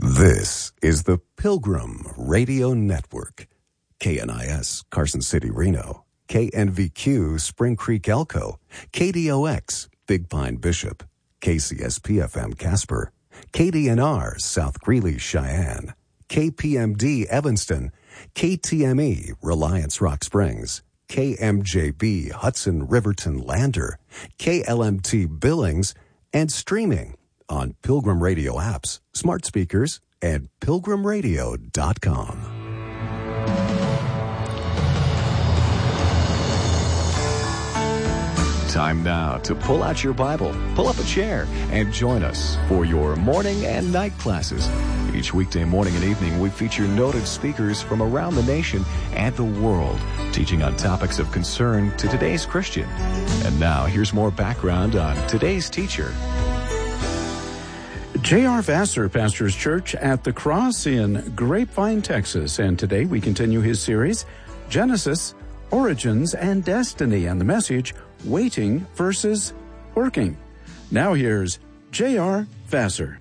This is the Pilgrim Radio Network. KNIS, Carson City, Reno. KNVQ, Spring Creek, Elko. KDOX, Big Pine, Bishop. KCSP-FM, Casper. KDNR, South Greeley, Cheyenne. KPMD, Evanston. KTME, Reliance, Rock Springs. KMJB, Hudson, Riverton, Lander. KLMT, Billings. And streaming on Pilgrim Radio apps, smart speakers, and pilgrimradio.com. Time now to pull out your Bible, pull up a chair, and join us for your morning and night classes. Each weekday morning and evening, we feature noted speakers from around the nation and the world, teaching on topics of concern to today's Christian. And now, here's more background on today's teacher. J.R. Vassar pastors church at the Cross in Grapevine, Texas, and today we continue his series, Genesis, Origins, and Destiny, and the message, Waiting versus Working. Now here's J.R. Vassar.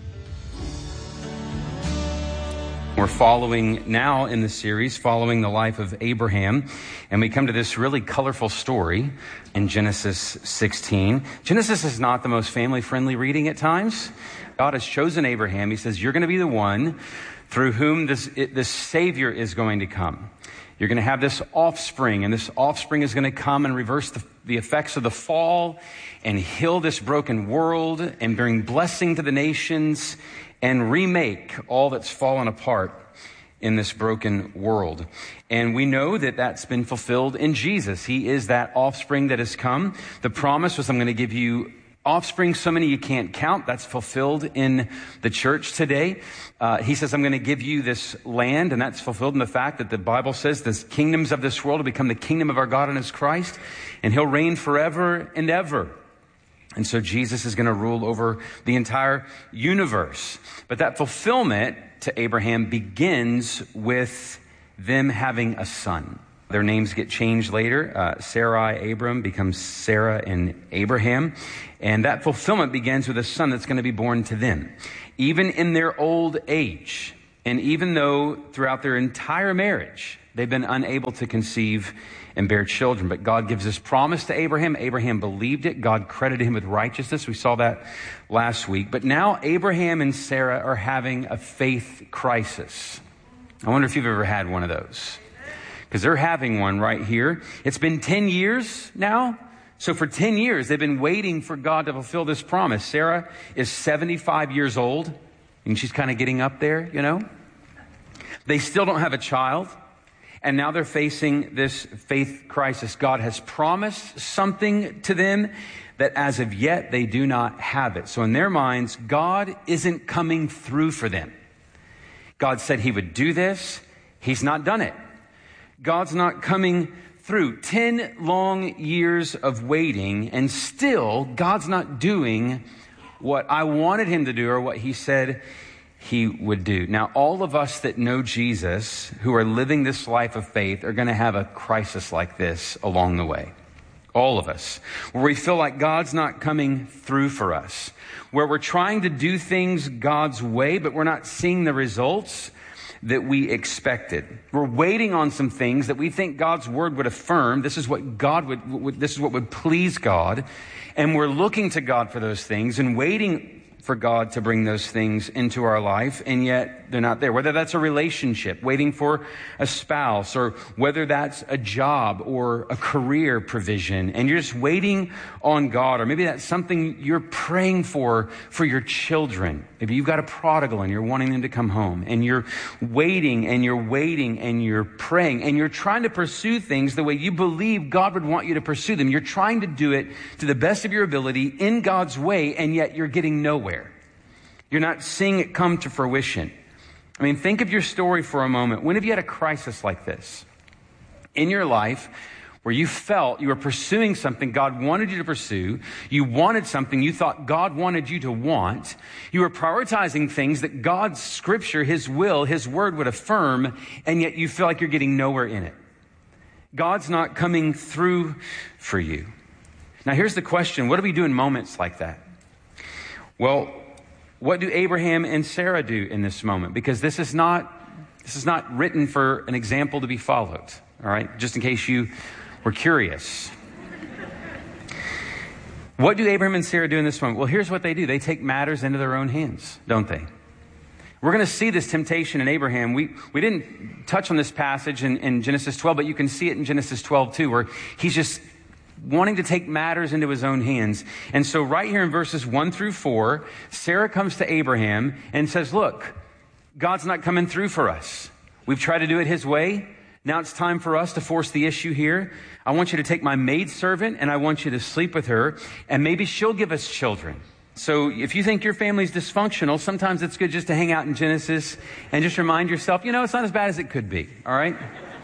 We're following now in the series, following the life of Abraham, and we come to this really colorful story in Genesis 16. Genesis is not the most family-friendly reading at times. God has chosen Abraham. He says, you're going to be the one through whom this Savior is going to come. You're going to have this offspring, and this offspring is going to come and reverse the effects of the fall and heal this broken world and bring blessing to the nations and remake all that's fallen apart in this broken world. And we know that that's been fulfilled in Jesus. He is that offspring that has come. The promise was, I'm going to give you offspring, so many you can't count. That's fulfilled in the church today. He says, I'm going to give you this land, and that's fulfilled in the fact that the Bible says the kingdoms of this world will become the kingdom of our God and his Christ, and he'll reign forever and ever. And so Jesus is going to rule over the entire universe. But that fulfillment to Abraham begins with them having a son. Their names get changed later. Sarai, Abram becomes Sarah and Abraham. And that fulfillment begins with a son that's going to be born to them. Even in their old age, and even though throughout their entire marriage, they've been unable to conceive and bear children. But God gives this promise to Abraham. Abraham believed it. God credited him with righteousness. We saw that last week. But now Abraham and Sarah are having a faith crisis. I wonder if you've ever had one of those. Because they're having one right here. It's been 10 years now. So for 10 years, they've been waiting for God to fulfill this promise. Sarah is 75 years old, and she's kind of getting up there, you know. They still don't have a child, and now they're facing this faith crisis. God has promised something to them that as of yet, they do not have it. So in their minds, God isn't coming through for them. God said he would do this. He's not done it. God's not coming through. 10 long years of waiting, and still God's not doing what I wanted him to do or what he said he would do. Now, all of us that know Jesus, who are living this life of faith, are going to have a crisis like this along the way. All of us. Where we feel like God's not coming through for us. Where we're trying to do things God's way, but we're not seeing the results that we expected. We're waiting on some things that we think God's word would affirm. This is what God this is what would please God. And we're looking to God for those things and waiting for God to bring those things into our life, and yet they're not there. Whether that's a relationship, waiting for a spouse, or whether that's a job or a career provision, and you're just waiting on God, or maybe that's something you're praying for your children. Maybe you've got a prodigal and you're wanting them to come home, and you're waiting and you're waiting and you're praying, and you're trying to pursue things the way you believe God would want you to pursue them. You're trying to do it to the best of your ability in God's way, and yet you're getting nowhere. You're not seeing it come to fruition. I mean, think of your story for a moment. When have you had a crisis like this in your life where you felt you were pursuing something God wanted you to pursue? You wanted something you thought God wanted you to want. You were prioritizing things that God's scripture, his will, his word would affirm, and yet you feel like you're getting nowhere in it. God's not coming through for you. Now, here's the question. What do we do in moments like that? Well, what do Abraham and Sarah do in this moment? Because this is not written for an example to be followed, all right? Just in case you were curious. What do Abraham and Sarah do in this moment? Well, here's what they do. They take matters into their own hands, don't they? We're going to see this temptation in Abraham. We didn't touch on this passage in Genesis 12, but you can see it in Genesis 12 too, where he's just wanting to take matters into his own hands. And so right here in verses 1 through 4, Sarah comes to Abraham and says, look, God's not coming through for us. We've tried to do it his way. Now it's time for us to force the issue here. I want you to take my maidservant and I want you to sleep with her, and maybe she'll give us children. So if you think your family's dysfunctional, sometimes it's good just to hang out in Genesis and just remind yourself, it's not as bad as it could be, all right?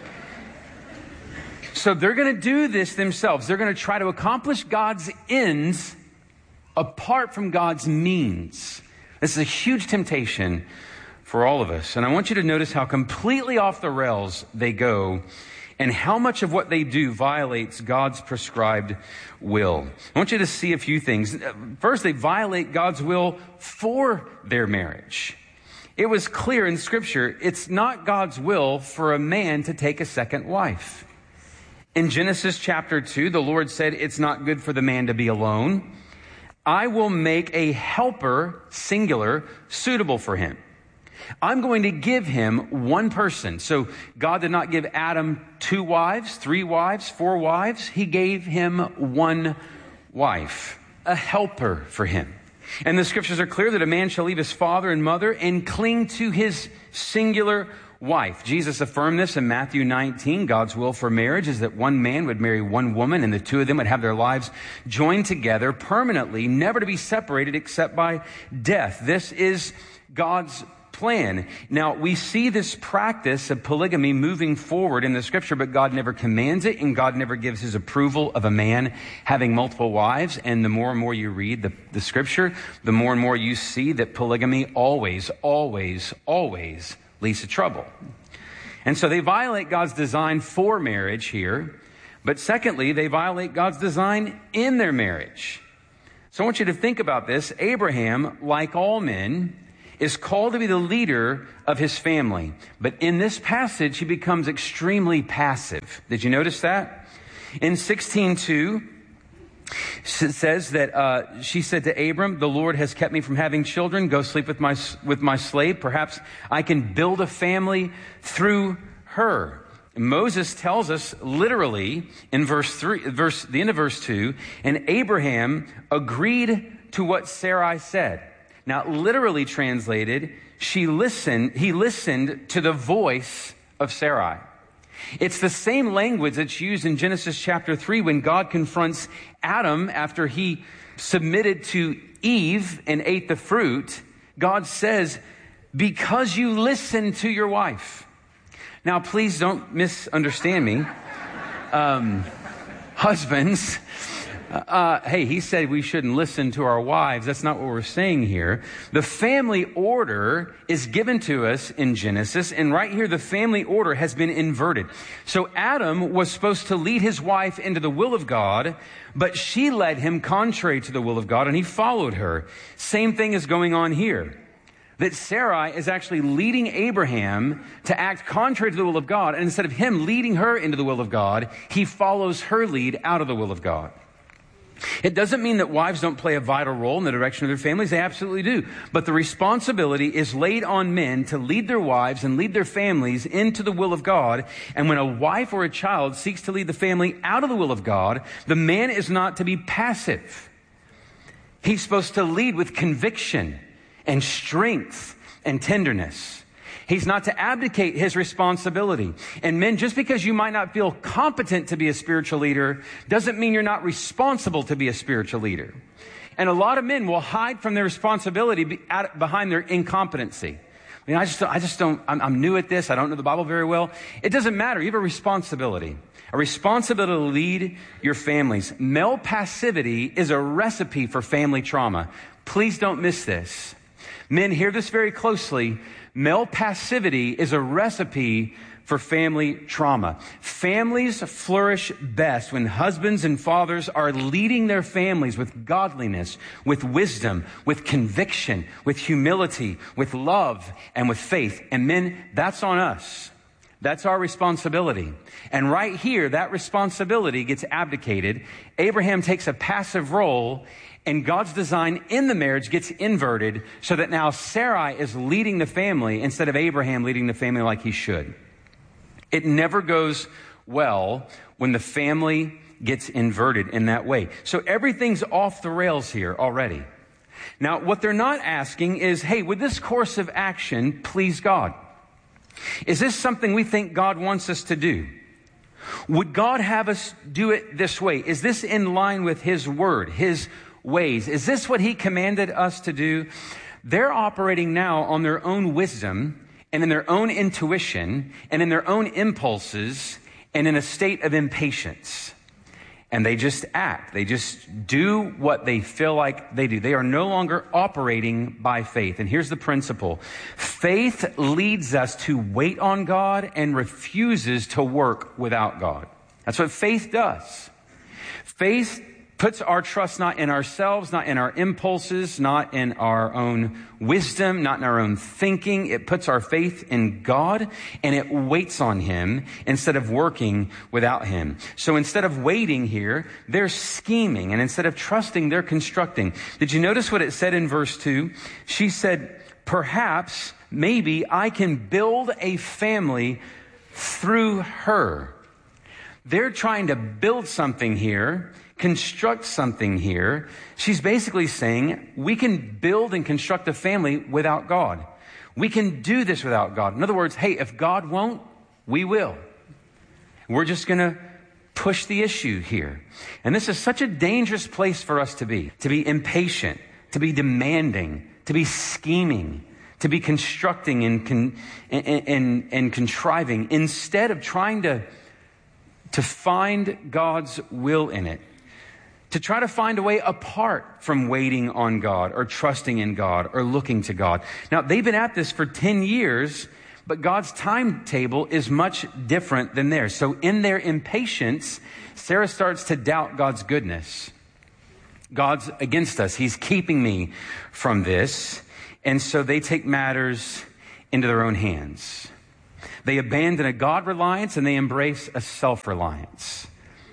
So they're going to do this themselves. They're going to try to accomplish God's ends apart from God's means. This is a huge temptation for all of us. And I want you to notice how completely off the rails they go and how much of what they do violates God's prescribed will. I want you to see a few things. First, they violate God's will for their marriage. It was clear in Scripture, it's not God's will for a man to take a second wife. In Genesis chapter 2, the Lord said, it's not good for the man to be alone. I will make a helper, singular, suitable for him. I'm going to give him one person. So God did not give Adam 2 wives, 3 wives, 4 wives. He gave him one wife, a helper for him. And the scriptures are clear that a man shall leave his father and mother and cling to his singular wife. Jesus affirmed this in Matthew 19. God's will for marriage is that one man would marry one woman and the two of them would have their lives joined together permanently, never to be separated except by death. This is God's plan. Now, we see this practice of polygamy moving forward in the scripture, but God never commands it, and God never gives his approval of a man having multiple wives. And the more and more you read the scripture, the more and more you see that polygamy always leads to trouble. And so they violate God's design for marriage here, but secondly, they violate God's design in their marriage. So I want you to think about this. Abraham, like all men, is called to be the leader of his family. But in this passage, he becomes extremely passive. Did you notice that? In 16:2, it says that she said to Abram, the Lord has kept me from having children. Go sleep with my slave. Perhaps I can build a family through her. Moses tells us literally in the end of verse 2, and Abraham agreed to what Sarai said. Now, literally translated, he listened to the voice of Sarai. It's the same language that's used in Genesis chapter 3 when God confronts Adam after he submitted to Eve and ate the fruit. God says, because you listened to your wife. Now, please don't misunderstand me. Husbands, hey, he said we shouldn't listen to our wives. That's not what we're saying here. The family order is given to us in Genesis, and right here the family order has been inverted. So Adam was supposed to lead his wife into the will of God, but she led him contrary to the will of God, and he followed her. Same thing is going on here. That Sarai is actually leading Abraham to act contrary to the will of God, and instead of him leading her into the will of God, he follows her lead out of the will of God. It doesn't mean that wives don't play a vital role in the direction of their families. They absolutely do. But the responsibility is laid on men to lead their wives and lead their families into the will of God. And when a wife or a child seeks to lead the family out of the will of God, the man is not to be passive. He's supposed to lead with conviction and strength and tenderness. He's not to abdicate his responsibility. And men, just because you might not feel competent to be a spiritual leader doesn't mean you're not responsible to be a spiritual leader. And a lot of men will hide from their responsibility behind their incompetency. I'm new at this. I don't know the Bible very well. It doesn't matter. You have a responsibility to lead your families. Male passivity is a recipe for family trauma. Please don't miss this. Men, hear this very closely. Male passivity is a recipe for family trauma. Families flourish best when husbands and fathers are leading their families with godliness, with wisdom, with conviction, with humility, with love, and with faith. And men, that's on us. That's our responsibility. And right here, that responsibility gets abdicated. Abraham takes a passive role, and God's design in the marriage gets inverted so that now Sarai is leading the family instead of Abraham leading the family like he should. It never goes well when the family gets inverted in that way. So everything's off the rails here already. Now, what they're not asking is, hey, would this course of action please God? Is this something we think God wants us to do? Would God have us do it this way? Is this in line with His word, His ways? Is this what He commanded us to do? They're operating now on their own wisdom and in their own intuition and in their own impulses and in a state of impatience. And they just act. They just do what they feel like they do. They are no longer operating by faith. And here's the principle. Faith leads us to wait on God and refuses to work without God. That's what faith does. Faith puts our trust not in ourselves, not in our impulses, not in our own wisdom, not in our own thinking. It puts our faith in God, and it waits on Him instead of working without Him. So instead of waiting here, they're scheming, and instead of trusting, they're constructing. Did you notice what it said in verse 2? She said, perhaps, maybe I can build a family through her. They're trying to build something here, construct something here. She's basically saying we can build and construct a family without God. We can do this without God. In other words, hey, if God won't, we will. We're just going to push the issue here. And this is such a dangerous place for us to be impatient, to be demanding, to be scheming, to be constructing and contriving instead of trying to find God's will in it. To try to find a way apart from waiting on God or trusting in God or looking to God. Now, they've been at this for 10 years, but God's timetable is much different than theirs. So in their impatience, Sarah starts to doubt God's goodness. God's against us. He's keeping me from this. And so they take matters into their own hands. They abandon a God reliance and they embrace a self-reliance.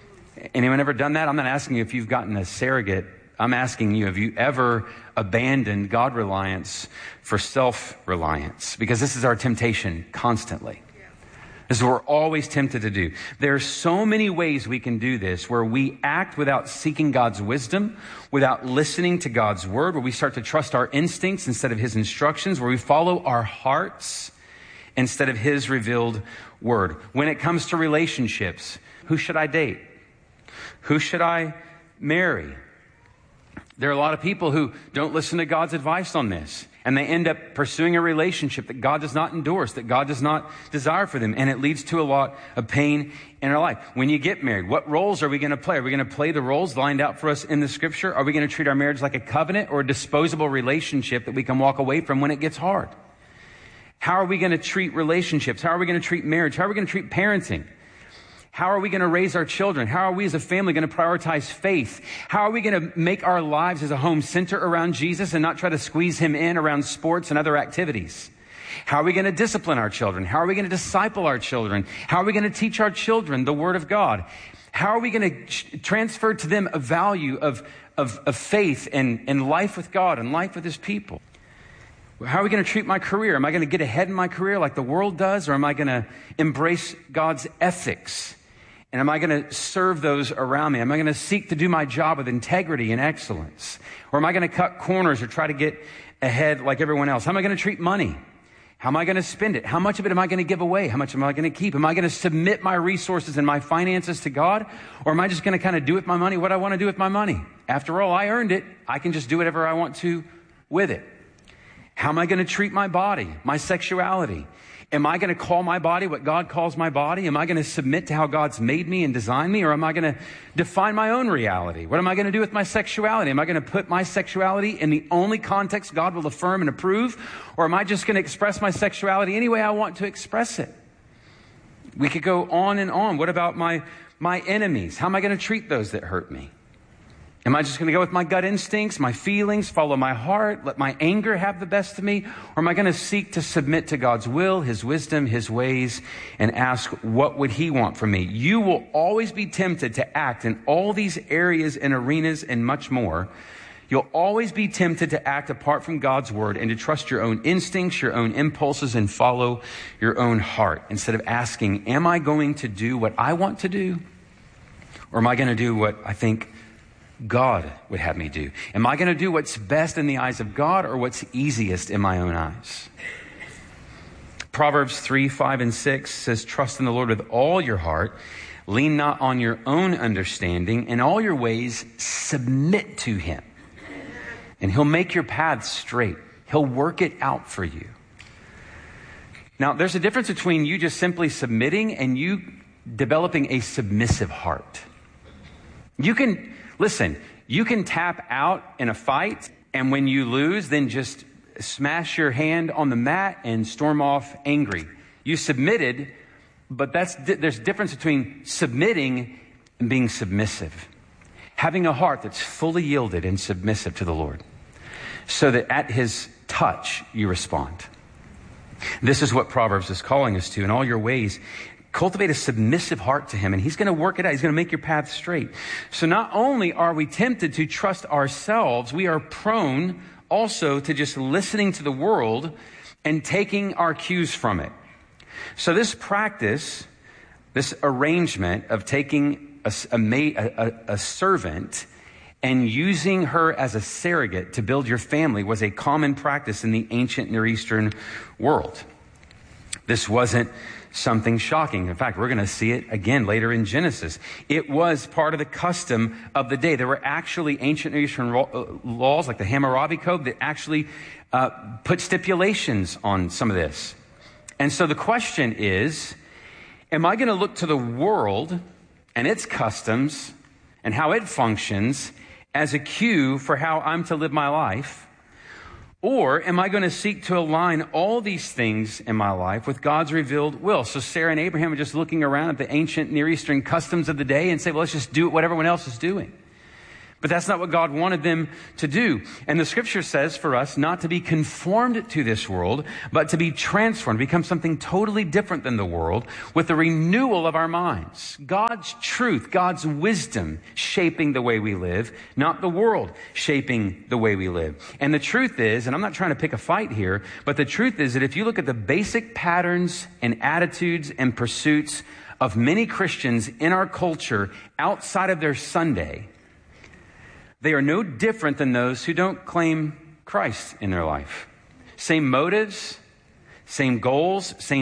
Anyone ever done that? I'm not asking you if you've gotten a surrogate. I'm asking you, have you ever abandoned God reliance for self-reliance? Because this is our temptation constantly. This is what we're always tempted to do. There are so many ways we can do this where we act without seeking God's wisdom, without listening to God's word, where we start to trust our instincts instead of His instructions, where we follow our hearts instead of His revealed word. When it comes to relationships, who should I date? Who should I marry? There are a lot of people who don't listen to God's advice on this, and they end up pursuing a relationship that God does not endorse, that God does not desire for them, and it leads to a lot of pain in our life. When you get married, what roles are we going to play? Are we going to play the roles lined out for us in the Scripture? Are we going to treat our marriage like a covenant or a disposable relationship that we can walk away from when it gets hard? How are we going to treat relationships? How are we going to treat marriage? How are we going to treat parenting? How are we going to raise our children? How are we as a family going to prioritize faith? How are we going to make our lives as a home center around Jesus and not try to squeeze Him in around sports and other activities? How are we going to discipline our children? How are we going to disciple our children? How are we going to teach our children the Word of God? How are we going to transfer to them a value of faith and life with God and life with His people? How are we going to treat my career? Am I going to get ahead in my career like the world does? Or am I going to embrace God's ethics? And am I going to serve those around me? Am I going to seek to do my job with integrity and excellence? Or am I going to cut corners or try to get ahead like everyone else? How am I going to treat money? How am I going to spend it? How much of it am I going to give away? How much am I going to keep? Am I going to submit my resources and my finances to God? Or am I just going to kind of do with my money what I want to do with my money? After all, I earned it. I can just do whatever I want to with it. How am I going to treat my body, my sexuality? Am I going to call my body what God calls my body? Am I going to submit to how God's made me and designed me? Or am I going to define my own reality? What am I going to do with my sexuality? Am I going to put my sexuality in the only context God will affirm and approve? Or am I just going to express my sexuality any way I want to express it? We could go on and on. What about my enemies? How am I going to treat those that hurt me? Am I just going to go with my gut instincts, my feelings, follow my heart, let my anger have the best of me? Or am I going to seek to submit to God's will, His wisdom, His ways, and ask, what would He want from me? You will always be tempted to act in all these areas and arenas and much more. You'll always be tempted to act apart from God's word and to trust your own instincts, your own impulses, and follow your own heart instead of asking, am I going to do what I want to do? Or am I going to do what I think God would have me do? Am I going to do what's best in the eyes of God or what's easiest in my own eyes? Proverbs 3, 5, and 6 says, trust in the Lord with all your heart. Lean not on your own understanding. In all your ways, submit to Him. And He'll make your paths straight. He'll work it out for you. Now, there's a difference between you just simply submitting and you developing a submissive heart. You can tap out in a fight, and when you lose, then just smash your hand on the mat and storm off angry. You submitted, but there's a difference between submitting and being submissive. Having a heart that's fully yielded and submissive to the Lord, so that at His touch, you respond. This is what Proverbs is calling us to. In all your ways, cultivate a submissive heart to Him, and He's going to work it out. He's going to make your path straight. So not only are we tempted to trust ourselves, we are prone also to just listening to the world and taking our cues from it. So this practice, this arrangement of taking a servant and using her as a surrogate to build your family was a common practice in the ancient Near Eastern world. This wasn't something shocking. In fact, we're going to see it again later in Genesis. It was part of the custom of the day. There were actually ancient Near Eastern laws like the Hammurabi Code that actually put stipulations on some of this. And so the question is, am I going to look to the world and its customs and how it functions as a cue for how I'm to live my life? Or am I going to seek to align all these things in my life with God's revealed will? So Sarah and Abraham are just looking around at the ancient Near Eastern customs of the day and say, well, let's just do what everyone else is doing. But that's not what God wanted them to do. And the scripture says for us not to be conformed to this world, but to be transformed, become something totally different than the world with the renewal of our minds. God's truth, God's wisdom shaping the way we live, not the world shaping the way we live. And the truth is, and I'm not trying to pick a fight here, but the truth is that if you look at the basic patterns and attitudes and pursuits of many Christians in our culture outside of their Sunday, they are no different than those who don't claim Christ in their life. Same motives, same goals, same